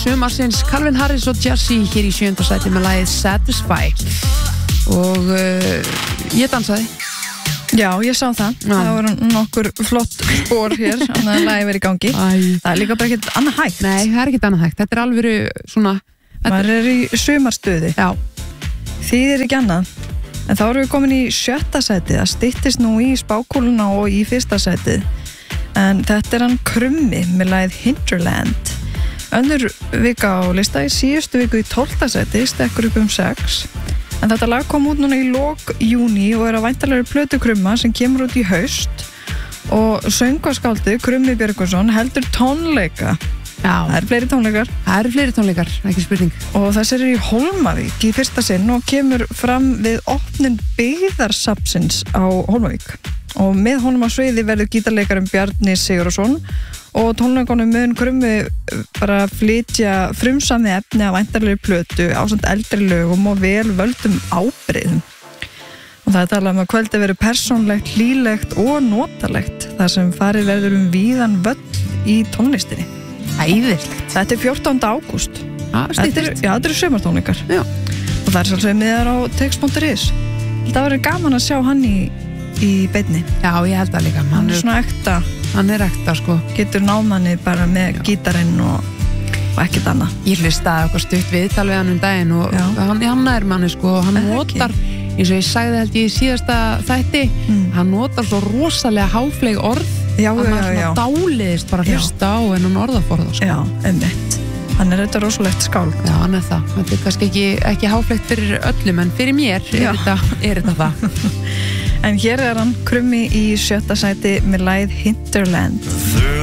sumarsins, Calvin Harris og Jazzy hér í 7. sæti með lagið Satisfy og ég dansaði. Já, ég sá það. Það voru nokkur flott spór hér, þannig að lagið verið í gangi. Það er líka bara ekkert annað hægt. Nei, það er ekkert annað hægt. Þetta er alveg svona... Maður er í sumarstöði. Já. Þýðir ekki annað. En þá erum við komin í 7. sætið. Það styttist nú í spákúluna og í 1. sætið. En þetta er hann Krummi með lagið Hinterland. Önnur vika á lista, í síðustu viku í 12. sæti, stekkur upp 6. En þetta lag kom út núna í lok júní og er að væntanlegri plötu Krumma sem kemur út í haust og söngvaskáldið Krummi Björgvinsson heldur tónleika. Já. Það eru fleiri tónleikar. Það eru fleiri tónleikar, ekki spurning. Og þessi er í Hólmavík í fyrsta sinn og kemur fram við opnun byggðarsafnsins á Hólmavík. Og með honum á sviði verður gítarleikarum Bjarni Sigurðsson og tónleikunum mun Krummi bara flytja frumsami efni af væntanlegri plötu ásamt eldri lögum og vel völdum ábrigðum. Og það er talað að kvöldi verður persónlegt, hlýlegt og notalegt þar sem farið verður víðan völl í tónlistinni. Æðislegt. Þetta er 14. ágúst. Styttist. Já, þetta eru sumartónleikar. Já. Og það er svolítið miðar á text.is. Það verður gaman að sjá hann í beinni. Já, ég held það líka. Hann er svona ekta. Hann er ekta, sko. Getur námanni bara með gítarinn og ekkert annað. Ég hlustaði eitthvað stutt viðtal við hann daginn og hann er manni, sko, hann notar, eins og ég sagði held ég í síðasta þætti, hann notar svo rosalega háfleig orð að maður svona dáliðist bara hlusta á en orðaforða, sko. Já, einmitt. Hann er þetta rosalegt skáld. Já, hann er það. Þetta er kannski ekki háflegt fyrir öllum, en fyrir mér er þetta það. En hér er hann Krummi í 7. sæti með lagið Hinterland.